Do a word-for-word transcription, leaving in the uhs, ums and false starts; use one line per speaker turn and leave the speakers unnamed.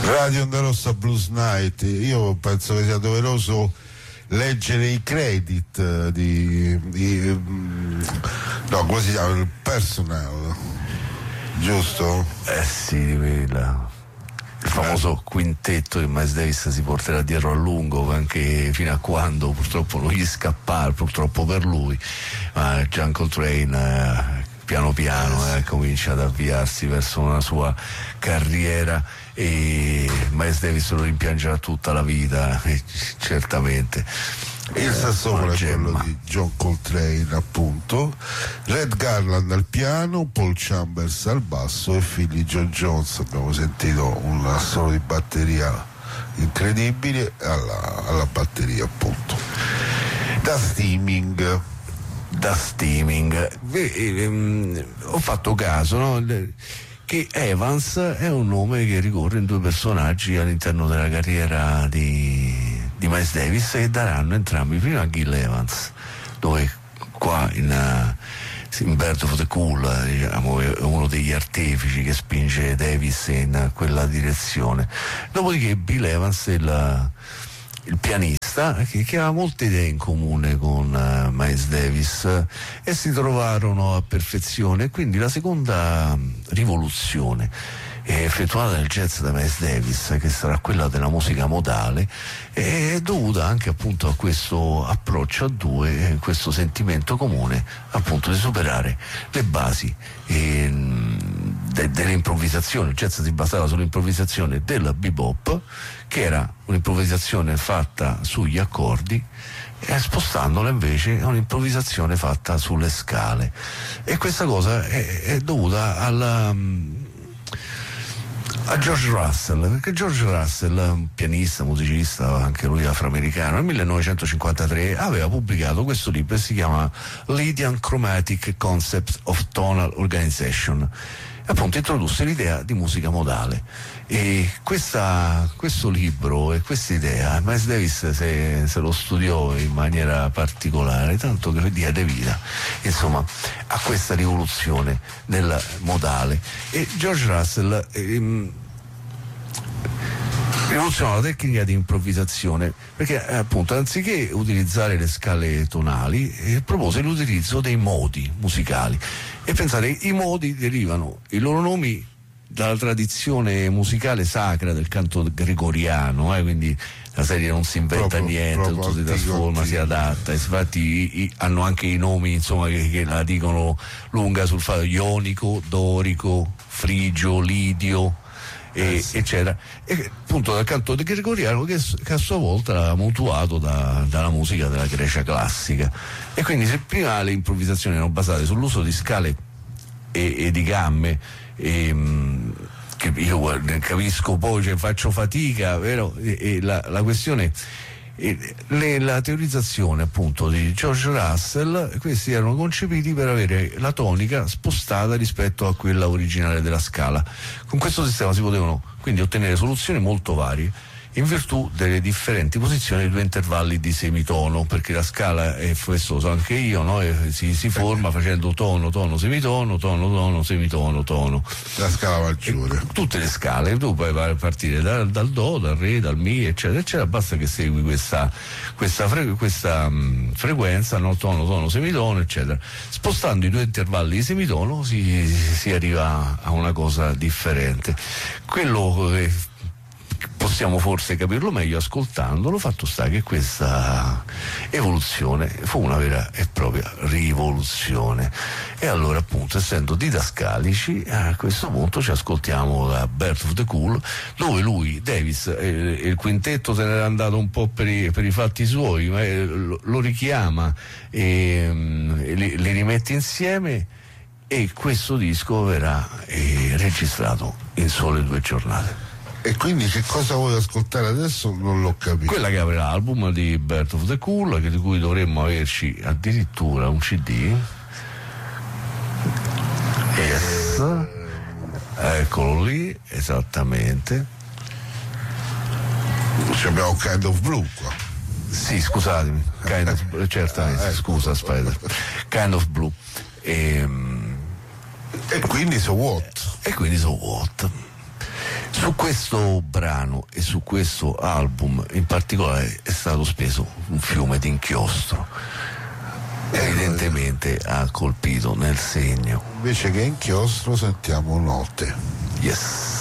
Radio Onda Rossa Blues Night. Io penso che sia doveroso leggere i credit di, di no, come si chiama? Il personnel, giusto?
Eh sì, di quella. Il famoso quintetto che Miles Davis si porterà dietro a lungo, anche fino a quando purtroppo non gli scapparà, purtroppo per lui, ma John Coltrane eh, piano piano eh, comincia ad avviarsi verso una sua carriera e Miles Davis lo rimpiangerà tutta la vita, eh, certamente.
Il sassofone è quello di John Coltrane, appunto, Red Garland al piano, Paul Chambers al basso e Philly Joe Jones. Abbiamo sentito un assolo di batteria incredibile alla, alla batteria, appunto. Da steaming
da steaming Beh, ehm, ho fatto caso, no? Che Evans è un nome che ricorre in due personaggi all'interno della carriera di di Miles Davis, che daranno entrambi prima Gil Evans, dove qua in, uh, in Bird of the Cool, diciamo, è uno degli artefici che spinge Davis in quella direzione. Dopodiché Bill Evans, il, il pianista, che, che aveva molte idee in comune con uh, Miles Davis, uh, e si trovarono a perfezione. Quindi la seconda rivoluzione effettuata nel jazz da Miles Davis, che sarà quella della musica modale, è dovuta anche appunto a questo approccio a due, questo sentimento comune appunto di superare le basi eh, de, dell'improvvisazione. Il jazz si basava sull'improvvisazione della bebop, che era un'improvvisazione fatta sugli accordi, e spostandola invece a un'improvvisazione fatta sulle scale, e questa cosa è, è dovuta alla a George Russell, perché George Russell, un pianista, musicista, anche lui afroamericano, nel millenovecentocinquantatré aveva pubblicato questo libro che si chiama Lydian Chromatic Concept of Tonal Organization, e appunto introdusse l'idea di musica modale. E questa, questo libro e questa idea Miles Davis se, se lo studiò in maniera particolare, tanto che diede vita insomma a questa rivoluzione del modale. E George Russell ehm, rivoluzionò la tecnica di improvvisazione, perché appunto anziché utilizzare le scale tonali eh, propose l'utilizzo dei modi musicali. E pensate, i modi derivano i loro nomi dalla tradizione musicale sacra del canto gregoriano, eh, quindi la serie non si inventa proprio, niente, proprio tutto si trasforma, antico. Si adatta, e infatti i, i, hanno anche i nomi insomma che, che la dicono lunga sul fatto: ionico, dorico, frigio, lidio, e, eh sì. eccetera, e appunto dal canto gregoriano che, che a sua volta l'ha mutuato da, dalla musica della Grecia classica. E quindi se prima le improvvisazioni erano basate sull'uso di scale e, e di gamme, e, che io capisco poi, cioè, faccio fatica, vero? E, e la, la questione e le, la teorizzazione appunto di George Russell, questi erano concepiti per avere la tonica spostata rispetto a quella originale della scala. Con questo sistema si potevano quindi ottenere soluzioni molto varie in virtù delle differenti posizioni dei due intervalli di semitono, perché la scala, e questo lo so anche io, no? E si, si forma facendo tono, tono, semitono, tono, tono, semitono, tono.
La scala maggiore.
E tutte le scale, tu puoi partire da, dal do, dal re, dal mi, eccetera, eccetera, basta che segui questa, questa, fre, questa um, frequenza, no? Tono, tono, semitono, eccetera. Spostando i due intervalli di semitono si, si arriva a una cosa differente. Quello che possiamo forse capirlo meglio ascoltandolo, fatto sta che questa evoluzione fu una vera e propria rivoluzione. E allora appunto, essendo didascalici, a questo punto ci ascoltiamo da Bird of the Cool, dove lui, Davis, eh, il quintetto se n'era andato un po' per i, per i fatti suoi, ma eh, lo, lo richiama e, um, e li, li rimette insieme, e questo disco verrà eh, registrato in sole due giornate.
E quindi che cosa vuoi ascoltare adesso? Non l'ho capito.
Quella che apre l'album di Bird of the Cool, che di cui dovremmo averci addirittura un C D. Yes. Eh... Eccolo lì, esattamente.
Ci abbiamo Kind of Blue qua.
Sì, scusatemi. Kind of, certamente, eh, scusa Spider. Kind of Blue. E,
e quindi So What?
E quindi So What. Su questo brano e su questo album in particolare è stato speso un fiume di inchiostro, evidentemente ha colpito nel segno.
Invece che inchiostro sentiamo note.
Yes.